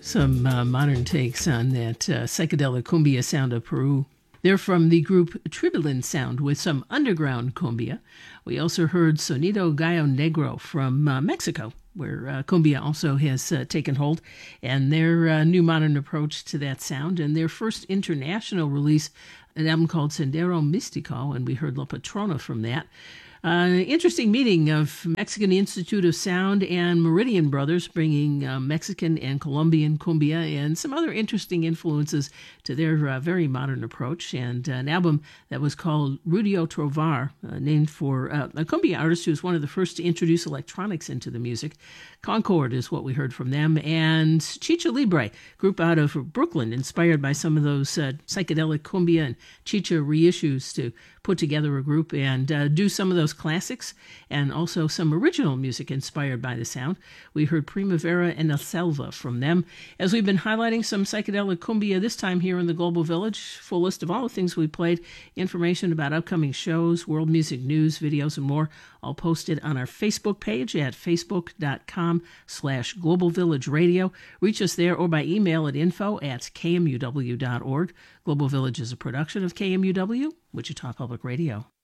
Some modern takes on that psychedelic cumbia sound of Peru. They're from the group Tribilin Sound with some underground cumbia. We also heard Sonido Gallo Negro from Mexico, where cumbia also has taken hold, and their new modern approach to that sound, and their first international release, an album called Sendero Mystico, and we heard La Patrona from that. Interesting meeting of Mexican Institute of Sound and Meridian Brothers, bringing Mexican and Colombian cumbia and some other interesting influences to their very modern approach, and an album that was called Rudio Trovar, named for a cumbia artist who was one of the first to introduce electronics into the music. Concord is what we heard from them, and Chicha Libre, group out of Brooklyn, inspired by some of those psychedelic cumbia and chicha reissues to put together a group and do some of those classics and also some original music inspired by the sound. We heard Primavera and El Selva from them. As we've been highlighting some psychedelic cumbia this time here in the Global Village, full list of all the things we played, information about upcoming shows, world music news, videos, and more, all posted on our Facebook page at facebook.com/Global Village Radio. Reach us there or by email at info@kmuw.org. Global Village is a production of KMUW, Wichita Public Radio.